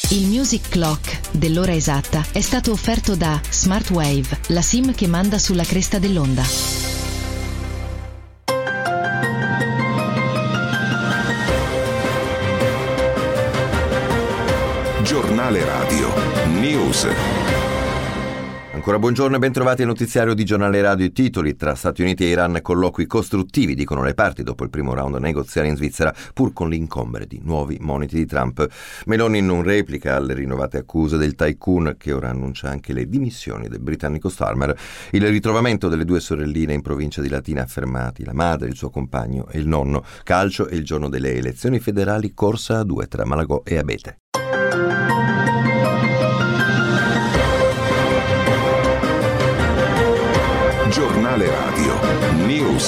Il Music Clock dell'ora esatta è stato offerto da Smartwave, la SIM che manda sulla cresta dell'onda. Giornale Radio News. Ancora buongiorno e bentrovati al notiziario di Giornale Radio. I titoli: tra Stati Uniti e Iran colloqui costruttivi, dicono le parti dopo il primo round negoziale in Svizzera, pur con l'incombere di nuovi moniti di Trump. Meloni non replica alle rinnovate accuse del tycoon, che ora annuncia anche le dimissioni del britannico Starmer. Il ritrovamento delle due sorelline in provincia di Latina affermati, la madre, il suo compagno e il nonno. Calcio e il giorno delle elezioni federali, corsa a due tra Malagò e Abete. Giornale Radio News.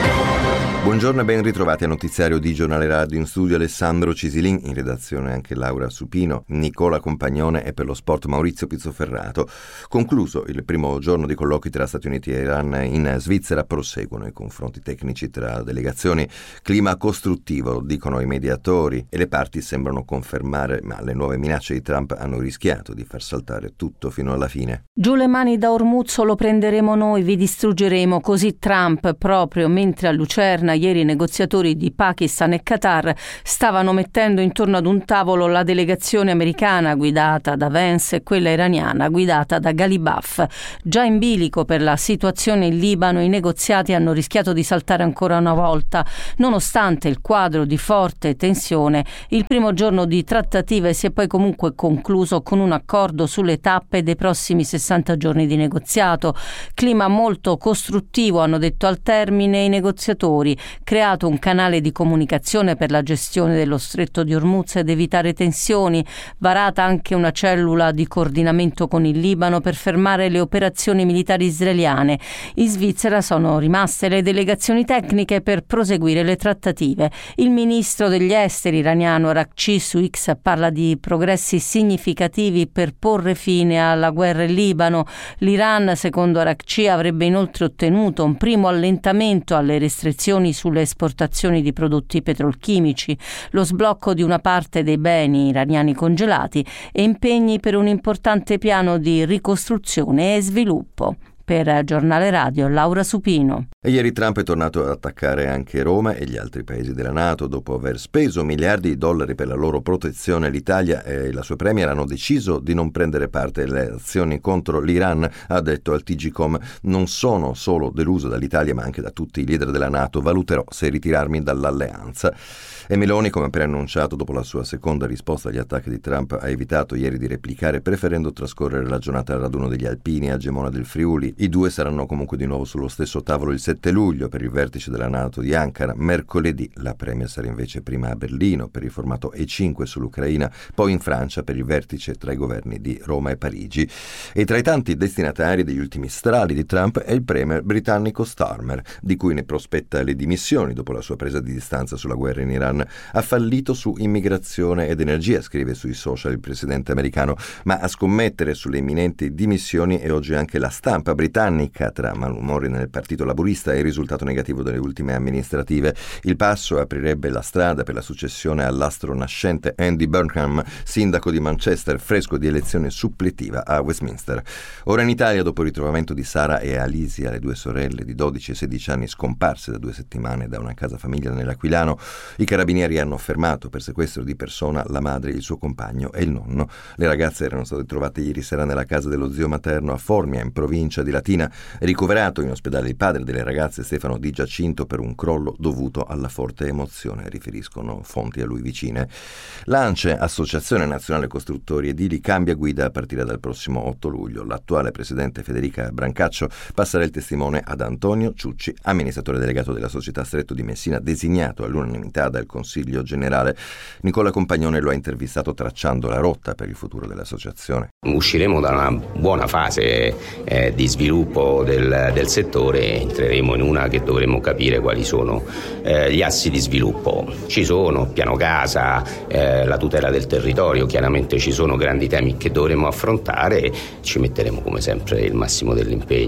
Buongiorno e ben ritrovati al notiziario di Giornale Radio. In studio Alessandro Cisilin, in redazione anche Laura Supino, Nicola Compagnone e per lo sport Maurizio Pizzoferrato. Concluso il primo giorno di colloqui tra Stati Uniti e Iran, in Svizzera proseguono i confronti tecnici tra delegazioni. Clima costruttivo, dicono i mediatori, e le parti sembrano confermare, ma le nuove minacce di Trump hanno rischiato di far saltare tutto fino alla fine. Giù le mani da Ormuz, lo prenderemo noi, vi distruggeremo, così Trump, proprio mentre a Lucerna ieri i negoziatori di Pakistan e Qatar stavano mettendo intorno ad un tavolo la delegazione americana guidata da Vance e quella iraniana guidata da Ghalibaf. Già in bilico per la situazione in Libano, i negoziati hanno rischiato di saltare ancora una volta. Nonostante il quadro di forte tensione, il primo giorno di trattative si è poi comunque concluso con un accordo sulle tappe dei prossimi 60 giorni di negoziato. Clima molto costruttivo, hanno detto al termine i negoziatori. Creato un canale di comunicazione per la gestione dello stretto di Ormuz ed evitare tensioni, varata anche una cellula di coordinamento con il Libano per fermare le operazioni militari israeliane. In Svizzera sono rimaste le delegazioni tecniche per proseguire le trattative. Il ministro degli esteri iraniano Araghchi su X parla di progressi significativi per porre fine alla guerra in Libano. L'Iran, secondo Araghchi, avrebbe inoltre ottenuto un primo allentamento alle restrizioni sulle esportazioni di prodotti petrolchimici, lo sblocco di una parte dei beni iraniani congelati e impegni per un importante piano di ricostruzione e sviluppo. Per Giornale Radio, Laura Supino. E ieri Trump è tornato ad attaccare anche Roma e gli altri paesi della NATO. Dopo aver speso miliardi di dollari per la loro protezione, l'Italia e la sua premier hanno deciso di non prendere parte alle azioni contro l'Iran, ha detto al TGcom. Non sono solo deluso dall'Italia ma anche da tutti i leader della NATO, valuterò se ritirarmi dall'alleanza. E Meloni, come preannunciato dopo la sua seconda risposta agli attacchi di Trump, ha evitato ieri di replicare, preferendo trascorrere la giornata al raduno degli Alpini a Gemona del Friuli. I due saranno comunque di nuovo sullo stesso tavolo il 7 luglio per il vertice della NATO di Ankara. Mercoledì la premier sarà invece prima a Berlino per il formato E5 sull'Ucraina, poi in Francia per il vertice tra i governi di Roma e Parigi. E tra i tanti destinatari degli ultimi strali di Trump è il premier britannico Starmer, di cui ne prospetta le dimissioni dopo la sua presa di distanza sulla guerra in Iran. Ha fallito su immigrazione ed energia, scrive sui social il presidente americano, ma a scommettere sulle imminenti dimissioni è oggi anche la stampa britannica. Tra malumori nel partito laburista e il risultato negativo delle ultime amministrative, il passo aprirebbe la strada per la successione all'astro nascente Andy Burnham, sindaco di Manchester, fresco di elezione suppletiva a Westminster. Ora in Italia, dopo il ritrovamento di Sara e Alisia, le due sorelle di 12 e 16 anni scomparse da 2 settimane da una casa famiglia nell'Aquilano, i carabinieri hanno fermato per sequestro di persona la madre, il suo compagno e il nonno. Le ragazze erano state trovate ieri sera nella casa dello zio materno a Formia, in provincia di Latina. Ricoverato in ospedale il padre delle ragazze, Stefano Di Giacinto, per un crollo dovuto alla forte emozione, riferiscono fonti a lui vicine. L'ANCE, Associazione Nazionale Costruttori Edili, cambia guida a partire dal prossimo 8 luglio. L'attuale presidente Federica Brancaccio passerà il testimone ad Antonio Ciucci, amministratore delegato della società Stretto di Messina, designato all'unanimità dal Consiglio Generale. Nicola Compagnone lo ha intervistato tracciando la rotta per il futuro dell'associazione. Usciremo da una buona fase di sviluppo del settore e entreremo in una che dovremo capire quali sono gli assi di sviluppo. Ci sono piano casa, la tutela del territorio, chiaramente ci sono grandi temi che dovremo affrontare e ci metteremo come sempre il massimo dell'impegno.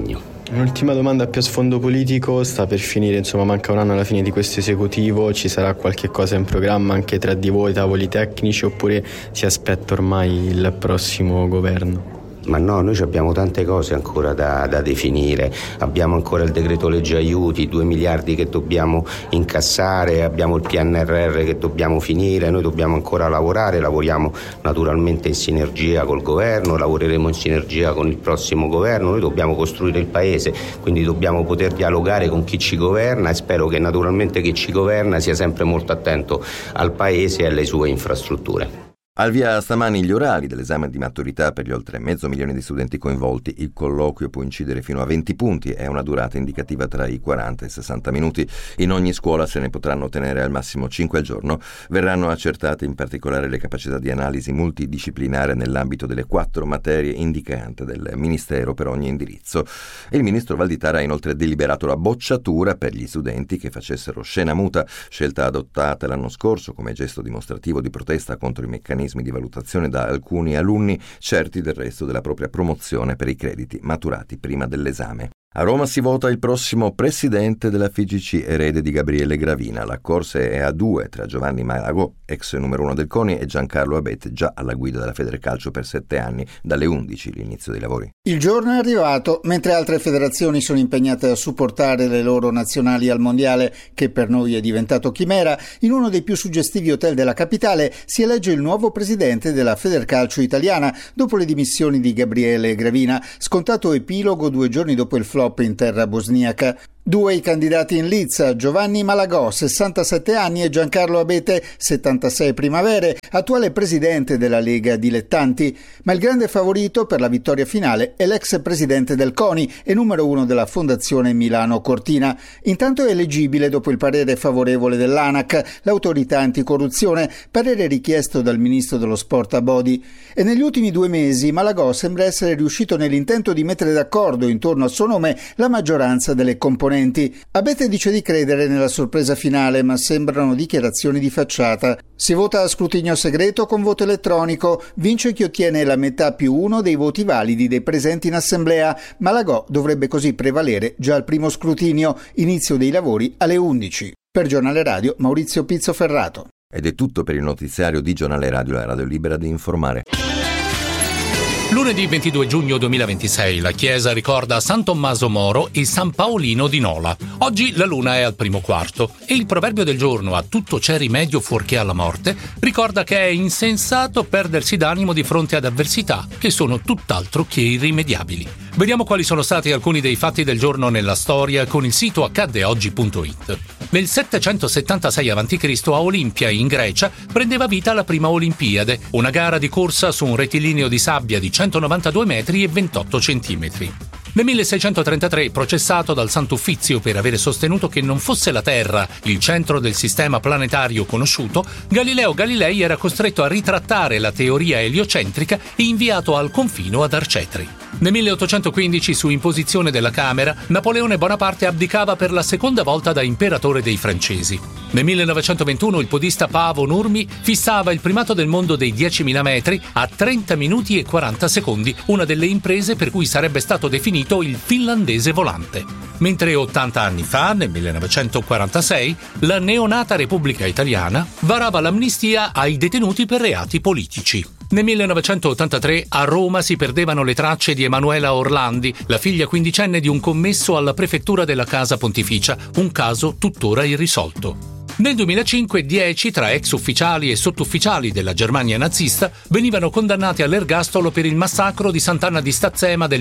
Un'ultima domanda più a sfondo politico, sta per finire, insomma manca un anno alla fine di questo esecutivo, ci sarà qualche cosa in programma anche tra di voi, tavoli tecnici, oppure si aspetta ormai il prossimo governo? Ma no, noi abbiamo tante cose ancora da definire, abbiamo ancora il decreto legge aiuti, 2 miliardi che dobbiamo incassare, abbiamo il PNRR che dobbiamo finire, noi dobbiamo ancora lavorare, lavoriamo naturalmente in sinergia col governo, lavoreremo in sinergia con il prossimo governo, noi dobbiamo costruire il paese, quindi dobbiamo poter dialogare con chi ci governa e spero che naturalmente chi ci governa sia sempre molto attento al paese e alle sue infrastrutture. Al via stamani gli orari dell'esame di maturità per gli oltre 500.000 di studenti coinvolti. Il colloquio può incidere fino a 20 punti e ha una durata indicativa tra i 40 e i 60 minuti. In ogni scuola se ne potranno ottenere al massimo 5 al giorno. Verranno accertate in particolare le capacità di analisi multidisciplinare nell'ambito delle 4 materie indicate del Ministero per ogni indirizzo. Il ministro Valditara ha inoltre deliberato la bocciatura per gli studenti che facessero scena muta, scelta adottata l'anno scorso come gesto dimostrativo di protesta contro i meccanismi di valutazione da alcuni alunni, certi del resto della propria promozione per i crediti maturati prima dell'esame. A Roma si vota il prossimo presidente della FIGC, erede di Gabriele Gravina. La corsa è a 2 tra Giovanni Malagò, ex numero 1 del CONI, e Giancarlo Abete, già alla guida della Federcalcio per 7 anni, dalle 11 l'inizio dei lavori. Il giorno è arrivato, mentre altre federazioni sono impegnate a supportare le loro nazionali al mondiale, che per noi è diventato chimera. In uno dei più suggestivi hotel della capitale si elegge il nuovo presidente della Federcalcio italiana, dopo le dimissioni di Gabriele Gravina, scontato epilogo 2 giorni dopo il flop in terra bosniaca. 2 i candidati in lizza: Giovanni Malagò, 67 anni, e Giancarlo Abete, 76 primavere, attuale presidente della Lega Dilettanti. Ma il grande favorito per la vittoria finale è l'ex presidente del CONI e numero 1 della Fondazione Milano Cortina. Intanto è eleggibile dopo il parere favorevole dell'ANAC, l'autorità anticorruzione, parere richiesto dal ministro dello sport Abodi. E negli ultimi 2 mesi Malagò sembra essere riuscito nell'intento di mettere d'accordo intorno al suo nome la maggioranza delle componenti. Abete dice di credere nella sorpresa finale, ma sembrano dichiarazioni di facciata. Si vota a scrutinio segreto con voto elettronico. Vince chi ottiene la metà più 1 dei voti validi dei presenti in assemblea. Malagò dovrebbe così prevalere già al primo scrutinio. Inizio dei lavori alle 11. Per Giornale Radio, Maurizio Pizzo Ferrato. Ed è tutto per il notiziario di Giornale Radio, la radio libera di informare. Lunedì 22 giugno 2026 la Chiesa ricorda San Tommaso Moro e San Paolino di Nola. Oggi la luna è al primo quarto e il proverbio del giorno "a tutto c'è rimedio fuorché alla morte" ricorda che è insensato perdersi d'animo di fronte ad avversità che sono tutt'altro che irrimediabili. Vediamo quali sono stati alcuni dei fatti del giorno nella storia con il sito accaddeoggi.it. Nel 776 a.C. a Olimpia, in Grecia, prendeva vita la prima Olimpiade, una gara di corsa su un rettilineo di sabbia di 192 metri e 28 centimetri. Nel 1633, processato dal Sant'Uffizio per avere sostenuto che non fosse la Terra il centro del sistema planetario conosciuto, Galileo Galilei era costretto a ritrattare la teoria eliocentrica e inviato al confino ad Arcetri. Nel 1815, su imposizione della Camera, Napoleone Bonaparte abdicava per la seconda volta da imperatore dei francesi. Nel 1921 il podista Paavo Nurmi fissava il primato del mondo dei 10.000 metri a 30 minuti e 40 secondi, una delle imprese per cui sarebbe stato definito il finlandese volante. Mentre 80 anni fa, nel 1946, la neonata Repubblica Italiana varava l'amnistia ai detenuti per reati politici. Nel 1983 a Roma si perdevano le tracce di Emanuela Orlandi, la figlia quindicenne di un commesso alla prefettura della Casa Pontificia, un caso tuttora irrisolto. Nel 2005 10 tra ex ufficiali e sottufficiali della Germania nazista venivano condannati all'ergastolo per il massacro di Sant'Anna di Stazzema del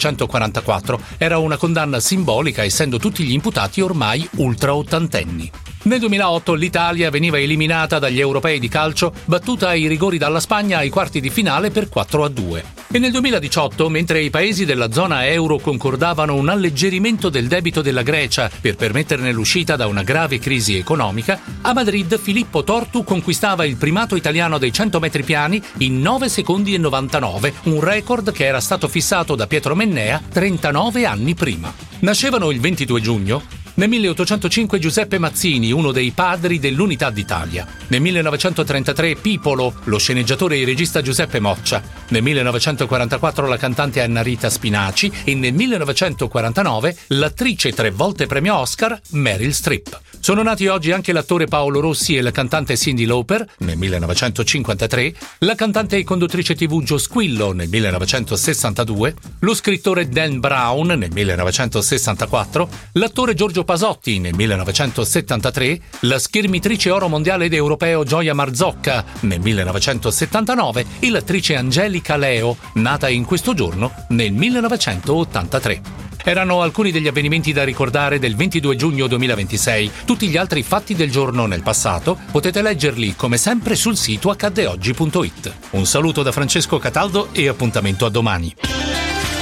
1944. Era una condanna simbolica, essendo tutti gli imputati ormai ultra ottantenni. Nel 2008 l'Italia veniva eliminata dagli europei di calcio, battuta ai rigori dalla Spagna ai quarti di finale per 4-2. E nel 2018, mentre i paesi della zona euro concordavano un alleggerimento del debito della Grecia per permetterne l'uscita da una grave crisi economica, a Madrid Filippo Tortu conquistava il primato italiano dei 100 metri piani in 9 secondi e 99, un record che era stato fissato da Pietro Mennea 39 anni prima. Nascevano il 22 giugno Nel 1805 Giuseppe Mazzini, uno dei padri dell'Unità d'Italia. Nel 1933 Pipolo, lo sceneggiatore e regista Giuseppe Moccia. Nel 1944 la cantante Anna Rita Spinaci e nel 1949 l'attrice 3 volte premio Oscar Meryl Streep. Sono nati oggi anche l'attore Paolo Rossi e la cantante Cyndi Lauper nel 1953, la cantante e conduttrice TV Jo Squillo nel 1962, lo scrittore Dan Brown nel 1964, l'attore Giorgio Pasotti nel 1973, la schermitrice oro mondiale ed europeo Gioia Marzocca nel 1979 e l'attrice Angelica Leo, nata in questo giorno nel 1983. Erano alcuni degli avvenimenti da ricordare del 22 giugno 2026. Tutti gli altri fatti del giorno nel passato potete leggerli come sempre sul sito accaddeoggi.it. Un saluto da Francesco Cataldo e appuntamento a domani.